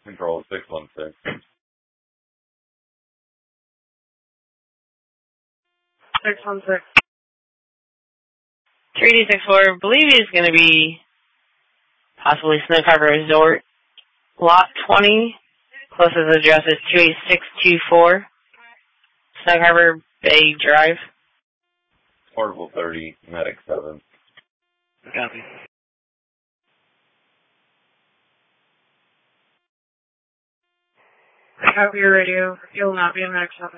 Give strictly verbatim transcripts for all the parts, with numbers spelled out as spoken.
Control six one six. six one six. three D six four, I believe he's going to be possibly Snug Harbor Resort. Lot twenty, closest address is two eight six two four, Snug Harbor Bay Drive. Portable thirty, Medic seven. Copy. Copy your radio. You'll not be in Medic seven.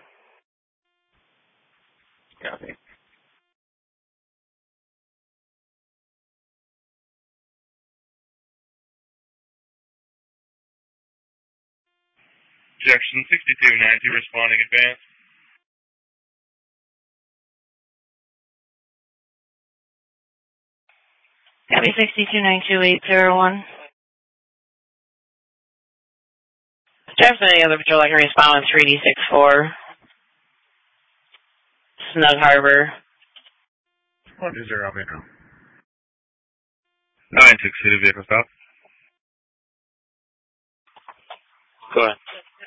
Copy. Jackson sixty-two ninety, responding advance. Copy sixty-two nine two eight zero one. Staff's any other patrol I can respond with three D six four. Snug Harbor. What is your vehicle? nine six City vehicle stop. Go ahead.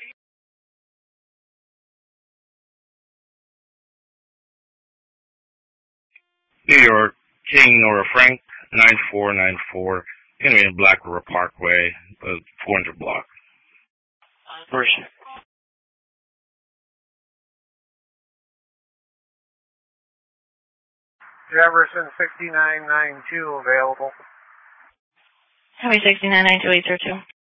New York, King Nora Frank, nine four nine four, going to be in Black River Parkway, uh, four hundred block. Version. Jefferson sixty-nine ninety-two available. Copy sixty-nine nine two eight zero two.